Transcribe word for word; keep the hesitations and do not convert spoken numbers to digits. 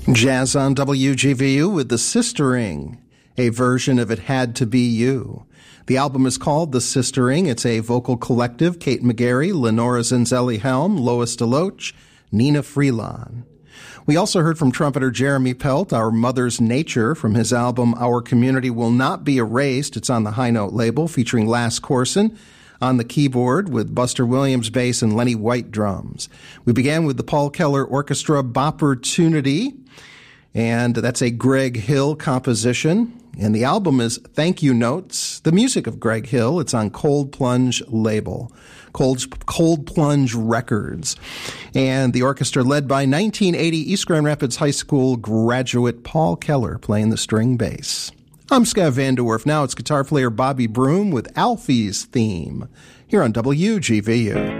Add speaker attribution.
Speaker 1: Jazz on W G V U with the Sistering, a version of It Had to Be You. The album is called The Sistering. It's a vocal collective: Kate McGarry, Lenora Zinzelli-Helm, Lois DeLoach, Nina Freelon. We also heard from trumpeter Jeremy Pelt, Our Mother's Nature, from his album Our Community Will Not Be Erased. It's on the High Note label, featuring Lass Corson on the keyboard with Buster Williams bass and Lenny White drums. We began with the Paul Keller Orchestra Bopportunity, and that's a Greg Hill composition. And the album is Thank You Notes, the music of Greg Hill. It's on Cold Plunge label, Cold, Cold Plunge Records. And the orchestra led by nineteen eighty East Grand Rapids High School graduate Paul Keller playing the string bass. I'm Scav Vanderwerf. Now it's guitar player Bobby Broom with Alfie's Theme here on W G V U.